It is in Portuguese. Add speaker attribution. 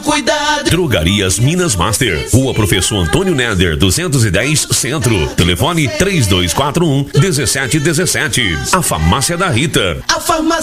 Speaker 1: cuidado.
Speaker 2: Drogarias Minas Master, Rua Professor Antônio Neder, 210 Centro. Telefone 3241-1717. A Farmácia da Rita.
Speaker 1: A farmácia